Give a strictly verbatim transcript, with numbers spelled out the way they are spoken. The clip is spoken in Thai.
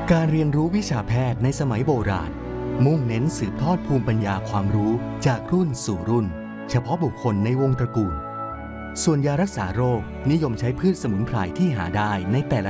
การเรียนรู้วิชาแพทย์ในสมัยโบราณมุ่งเน้นสืบทอดภูมิปัญญาความรู้จากรุ่นสู่รุ่นเฉพาะบุคคลในวงตระกูลส่วนยารักษาโรคนิยมใช้พืชสมุนไพรที่หาได้ในแต่ละ